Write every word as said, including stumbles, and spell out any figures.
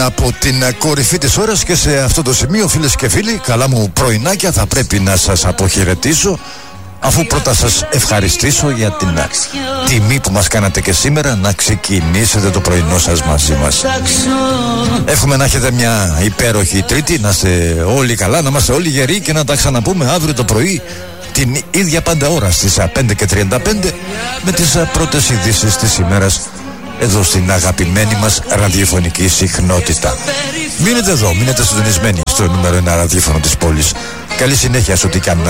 Από την κορυφή της ώρας και σε αυτό το σημείο, φίλες και φίλοι, καλά μου πρωινάκια, θα πρέπει να σας αποχαιρετήσω, αφού πρώτα σας ευχαριστήσω για την τιμή που μας κάνατε και σήμερα να ξεκινήσετε το πρωινό σας μαζί μας. Εύχομαι να έχετε μια υπέροχη Τρίτη, να είστε όλοι καλά, να είμαστε όλοι γεροί και να τα ξαναπούμε αύριο το πρωί την ίδια πάντα ώρα στις πέντε και τριάντα πέντε με τις πρώτες ειδήσεις της ημέρας εδώ στην αγαπημένη μας ραδιοφωνική συχνότητα. Μείνετε εδώ, μείνετε συντονισμένοι στο νούμερο ένα ραδιόφωνο της πόλης. Καλή συνέχεια σε ό,τι και αν